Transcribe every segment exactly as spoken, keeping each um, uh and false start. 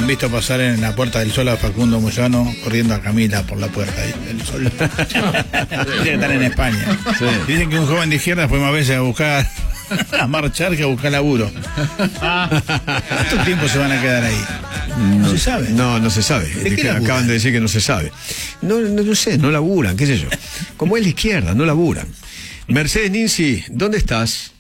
visto pasar en la Puerta del Sol a Facundo Moyano corriendo a Camila por la puerta ahí, del Sol. Tiene que estar en España. Sí. Dicen que un joven de izquierda fue más veces a buscar, a marchar que a buscar laburo. ¿Cuánto tiempo se van a quedar ahí? No, no se sabe. No, no se sabe. ¿De qué Acaban de decir que no se sabe. No, no, no sé, no laburan, qué sé yo. Como es la izquierda, no laburan. Mercedes Ninzi, ¿dónde estás?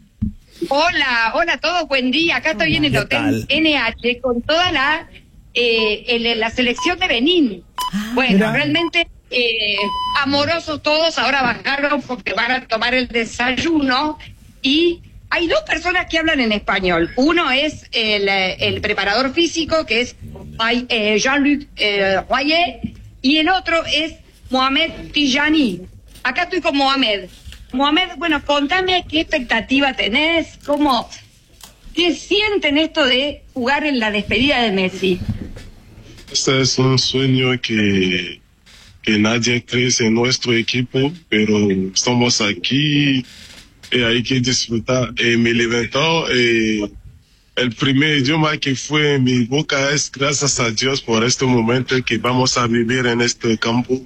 Hola, hola a todos, buen día. Acá estoy en el Hotel N H con toda la eh, el, la selección de Benín. Bueno, Mira. realmente eh, amorosos todos. Ahora bajaron porque van a tomar el desayuno y hay dos personas que hablan en español. Uno es el, el preparador físico, que es eh, Jean-Luc eh, Royer, y el otro es Mohamed Tijani. Acá estoy con Mohamed. Mohamed, bueno, contame qué expectativa tenés, cómo, qué sienten esto de jugar en la despedida de Messi. Este es un sueño que, que nadie cree en nuestro equipo, pero estamos aquí y hay que disfrutar. Eh, me levantó, eh, el primer idioma que fue en mi boca es gracias a Dios por este momento que vamos a vivir en este campo.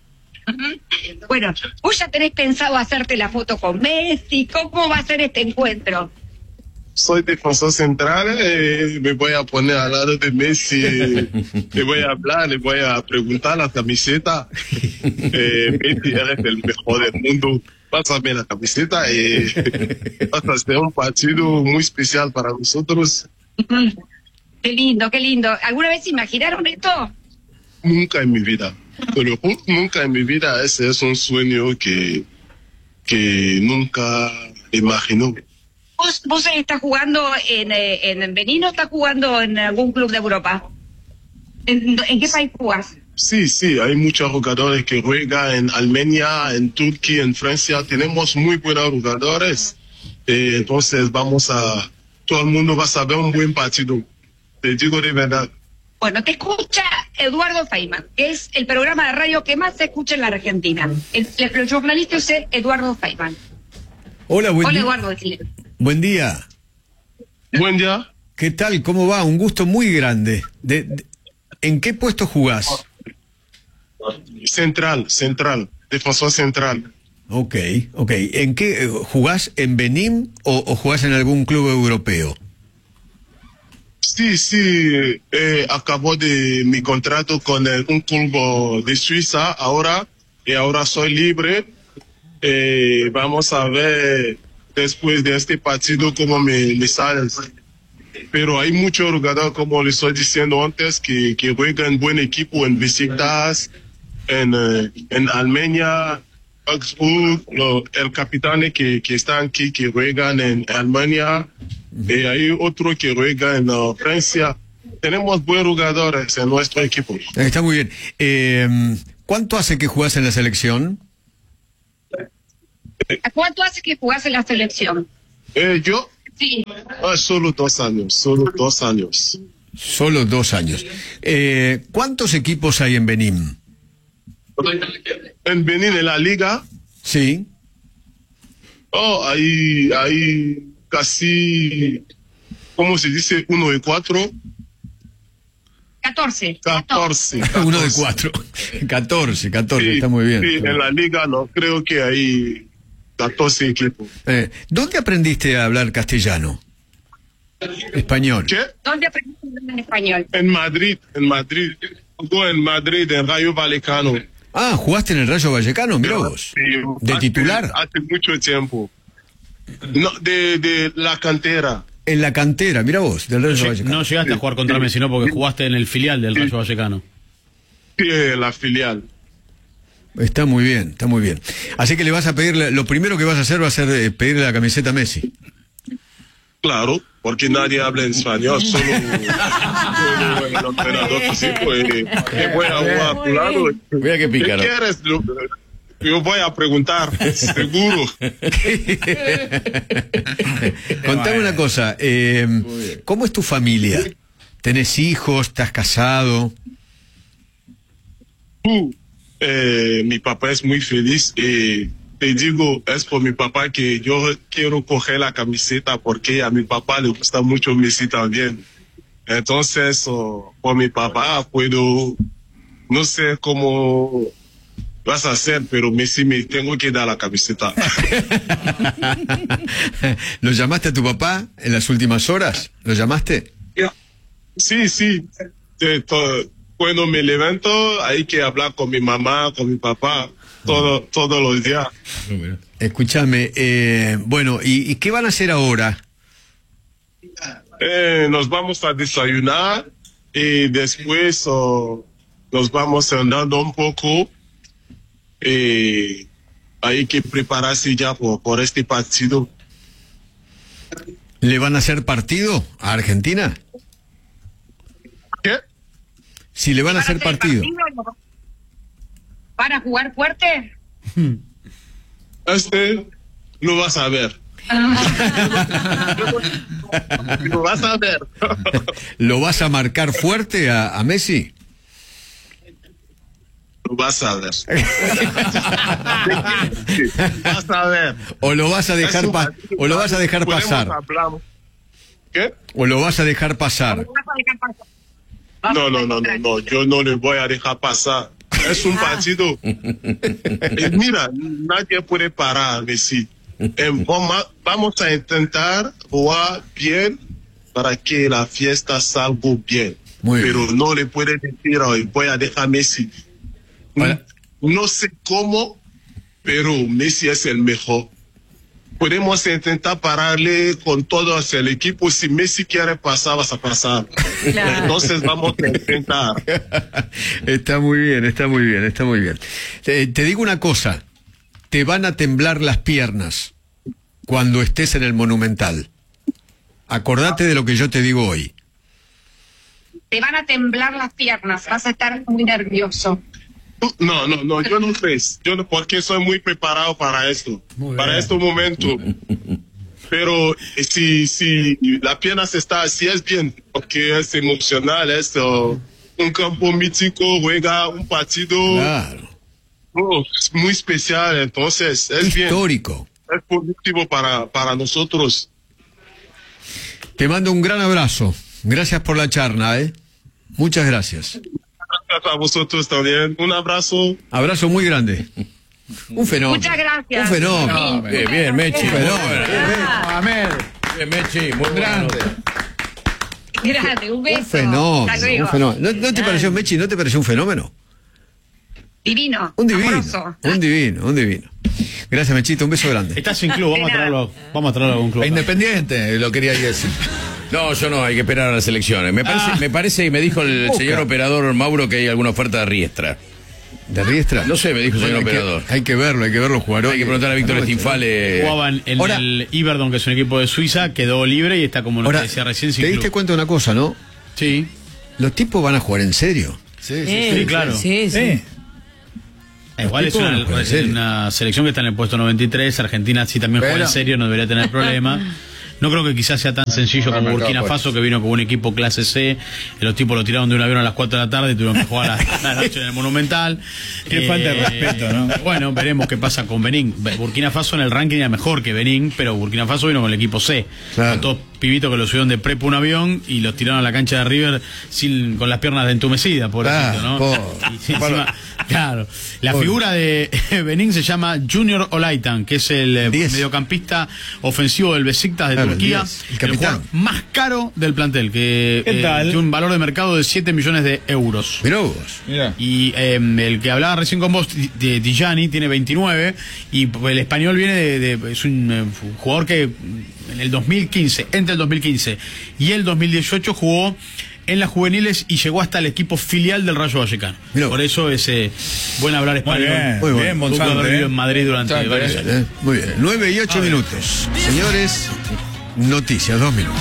Bueno, vos ya tenés pensado hacerte la foto con Messi. ¿Cómo va a ser este encuentro? Soy defensor central, eh, me voy a poner al lado de Messi, le voy a hablar, le voy a preguntar la camiseta. Eh, Messi, eres el mejor del mundo, pásame la camiseta y va a ser un partido muy especial para nosotros. Qué lindo, qué lindo. ¿Alguna vez imaginaron esto? Nunca en mi vida. Pero nunca en mi vida ese es un sueño que, que nunca imaginó. ¿Vos, vos estás jugando en, en Benín o estás jugando en algún club de Europa? ¿En, en qué país jugás? Sí, sí, hay muchos jugadores que juegan en Alemania, en Turquía, en Francia. Tenemos muy buenos jugadores. Eh, entonces vamos a... Todo el mundo va a saber un buen partido. Te digo de verdad. Bueno, te escucha Eduardo Feynman, que es el programa de radio que más se escucha en la Argentina. El, el jornalista es Eduardo Feynman. Hola, buen Hola, día. Eduardo. Buen día. Buen día. ¿Qué tal? ¿Cómo va? Un gusto muy grande. De, de, ¿En qué puesto jugás? Central, central, defensor central. Ok, ok. ¿En qué jugás? ¿En Benín o, o jugás en algún club europeo? Sí, sí, eh, acabó de mi contrato con el, un club de Suiza ahora, y ahora soy libre. Eh, vamos a ver después de este partido cómo me, me sale. Pero hay muchos jugadores, como les estoy diciendo antes, que, que juegan en buen equipo en Besiktas, en, eh, en Alemania, Augsburg, lo, el capitán que, que están aquí, que juegan en Alemania. Y hay otro que juega en uh, Francia. Tenemos buenos jugadores en nuestro equipo. Está muy bien. Eh, ¿Cuánto hace que jugás en la selección? ¿A cuánto hace que jugás en la selección? Eh, ¿Yo? Sí. Ah, solo dos años, solo dos años. Solo dos años. Eh, ¿Cuántos equipos hay en Benín? En Benín, en la liga. Sí. Oh, hay... hay casi, ¿cómo se dice? Uno de cuatro. Catorce. Catorce. Uno de cuatro. Catorce, catorce, sí, está muy bien. Sí, está en bien. la liga no, creo que hay catorce equipos. Eh, ¿Dónde aprendiste a hablar castellano? Español. ¿Qué? ¿Dónde aprendiste a hablar en español? En Madrid, en Madrid. Jugó en Madrid, en Rayo Vallecano. Ah, ¿jugaste en el Rayo Vallecano? Mirá vos. Sí, ¿De hace, titular? Hace mucho tiempo. No, de, de la cantera. En la cantera, mira vos, del Rayo Vallecano. No llegaste a jugar contra Messi, ¿no? Porque jugaste en el filial del Rayo Vallecano. Sí, la filial. Está muy bien, está muy bien. Así que le vas a pedir, lo primero que vas a hacer va a ser eh, pedirle la camiseta a Messi. Claro, porque nadie habla en español, solo, solo el operador físico. Eh, que voy a jugar a tu lado. Mira qué pícaro. ¿Qué quieres? Yo voy a preguntar, seguro. Contame una cosa, eh, ¿cómo es tu familia? ¿Tenés hijos? ¿Estás casado? Uh, eh, mi papá es muy feliz y te digo, es por mi papá que yo quiero coger la camiseta porque a mi papá le gusta mucho Messi también. Entonces, oh, por mi papá puedo, no sé cómo vas a hacer, pero Messi me tengo que dar la camiseta. ¿Lo llamaste a tu papá en las últimas horas? ¿Lo llamaste? Sí, sí. De todo. Cuando me levanto, hay que hablar con mi mamá, con mi papá, todo, todos los días. Escúchame, eh, bueno, ¿y, ¿y qué van a hacer ahora? Eh, nos vamos a desayunar y después oh, nos vamos andando un poco. Eh, hay que prepararse ya por, por este partido. ¿Le van a hacer partido a Argentina? ¿Qué? Si le van a hacer partido. partido. ¿Van a jugar fuerte? Este lo vas a ver. Lo vas a ver. ¿Lo vas a marcar fuerte a, a Messi? Lo vas a ver. Vas a ver. ¿O lo vas a dejar pa o lo vas a dejar Podemos pasar? hablar. ¿Qué? ¿O lo vas a dejar pasar? No, no, no, no, no, yo no le voy a dejar pasar. Es un partido. Eh, mira, nadie puede parar a Messi. Eh, vamos, vamos a intentar jugar bien para que la fiesta salga bien. Muy bien. Pero no le puede decir hoy, voy a dejar a Messi. Hola. No sé cómo, pero Messi es el mejor. Podemos intentar pararle con todo el equipo. Si Messi quiere pasar, vas a pasar. Claro. Entonces vamos a intentar. Está muy bien, está muy bien, está muy bien. Te, te digo una cosa, te van a temblar las piernas cuando estés en el Monumental. Acordate de lo que yo te digo hoy. Te van a temblar las piernas, vas a estar muy nervioso. No, no, no, yo no sé, yo no, porque soy muy preparado para esto, muy para este momento. Pero si, si la pierna se está así es bien, porque es emocional, es uh, un campo mítico, juega un partido claro. oh, es muy especial, entonces es histórico. Bien, es positivo para, para nosotros. Te mando un gran abrazo, gracias por la charla, ¿eh? Muchas gracias. A vosotros también. Un abrazo. Abrazo muy grande. Un fenómeno. Muchas gracias. Un fenómeno. No, bien, bien, Mechi. Un fenómeno. Bien, bien, Mechi, muy grande. Grande, un beso. Un fenómeno. Un fenómeno. ¿No, ¿No te pareció, Mechi, no te pareció un fenómeno? Divino. Un divino. Amoroso. Un divino, un divino. Gracias, Mechito, un beso grande. Estás sin club, vamos a traerlo, vamos a traerlo a algún club. Independiente, lo quería decir. No, yo no, hay que esperar a las elecciones. Me parece, Ah. me parece y me dijo el Busca. señor operador Mauro que hay alguna oferta de Riestra. ¿De Riestra? No sé, me dijo el señor Bueno, hay, operador. que, hay que verlo, hay que verlo jugar hoy. Hay que preguntar a Víctor Stinfale. Jugaban en Ahora- el Iberdon, que es un equipo de Suiza, quedó libre y está como lo Ahora, que decía recién sin te diste club. cuenta de una cosa, ¿no? Sí, Los tipos van a jugar en serio. Sí, sí, claro. Sí, sí. Sí. Igual es tipos una, no pueden es ser. una selección que está en el puesto noventa y tres. Argentina, si también juega Pero- en serio, no debería tener problema. No creo que quizás sea tan sencillo como Burkina Faso, que vino con un equipo clase C. Y los tipos lo tiraron de un avión a las cuatro de la tarde y tuvieron que jugar a la noche en el Monumental. Qué falta de respeto, ¿no? Bueno, veremos qué pasa con Benín. Burkina Faso en el ranking era mejor que Benín, pero Burkina Faso vino con el equipo C. Claro. Con todos pibitos que lo subieron de prepa un avión y los tiraron a la cancha de River sin, con las piernas de entumecidas, pobrecito, ¿no? Claro, Y encima, claro. La Pobre. figura de Benín se llama Junior Olaitan, que es el eh, diez. mediocampista ofensivo del Besiktas de Claro, el Turquía, diez, el el, capitán. jugador más caro del plantel, que ¿Qué eh, tal? tiene un valor de mercado de siete millones de euros. Mirá vos. Mira. Y eh, el que hablaba recién con vos, Di- de Dijani, tiene veintinueve, y el español viene de, de- es un eh, jugador que en el dos mil quince, entre el dos mil quince y el dos mil dieciocho jugó en las juveniles y llegó hasta el equipo filial del Rayo Vallecano. Mirá. Por eso es eh, bueno hablar Muy español. bien, Muy muy bueno. bien, Tuvo que haber Monsanto, vivido ¿eh? en Madrid durante Monsanto, varios ¿eh? años. Eh, Muy bien. Nueve y ocho minutos. Señores, noticias, dos minutos.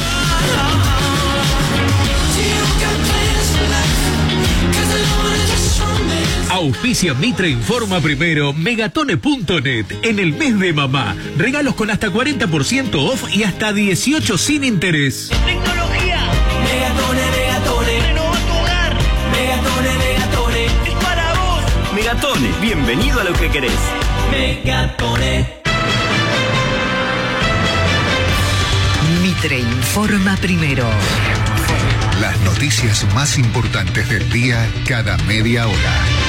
Auspicia Mitre Informa Primero, Megatone punto net. En el mes de mamá, regalos con hasta cuarenta por ciento off y hasta dieciocho sin interés. Tecnología. Megatone, Megatone. Renova tu hogar. Megatone, Megatone. Es para vos. Megatone, bienvenido a lo que querés. Megatone. Mitre Informa Primero. Las noticias más importantes del día cada media hora.